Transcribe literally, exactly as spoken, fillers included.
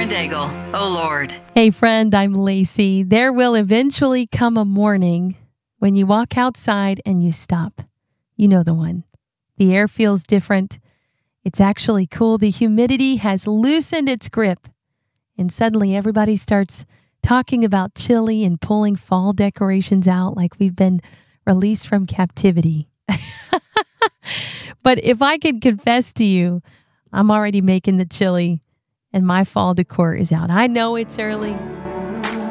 and Daigle. Oh, Lord. Hey, friend, I'm Lacey. There will eventually come a morning when you walk outside and you stop. You know the one. The air feels different. It's actually cool. The humidity has loosened its grip. And suddenly everybody starts talking about chili and pulling fall decorations out like we've been released from captivity. But if I could confess to you, I'm already making the chili and my fall decor is out. I know it's early.